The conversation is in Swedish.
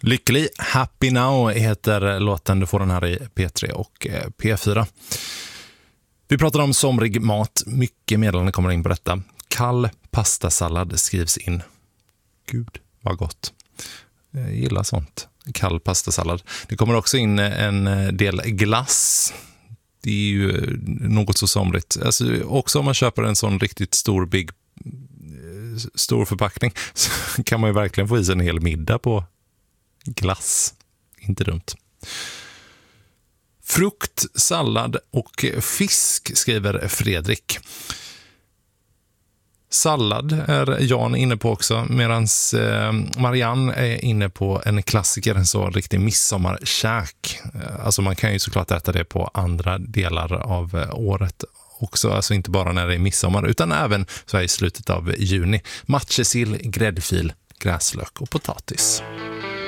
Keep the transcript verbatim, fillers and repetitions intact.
Lycklig, Happy Now heter låten. Du får den här i P tre och P fyra. Vi pratar om somrig mat. Mycket meddelanden kommer in på detta. Kall pastasallad skrivs in. Gud, vad gott. Jag gillar sånt. Kall pastasallad. Det kommer också in en del glass. Det är ju något så somrigt. Alltså, också om man köper en sån riktigt stor big stor förpackning så kan man ju verkligen få i sig en hel middag på glass. Inte dumt. Frukt, sallad och fisk skriver Fredrik. Sallad är Jan inne på också, medan eh, Marianne är inne på en klassiker, en så riktig midsommarkäk. Alltså man kan ju såklart äta det på andra delar av eh, året också, alltså inte bara när det är midsommar utan även så här i slutet av juni. Matjessill, gräddfil, gräslök och potatis.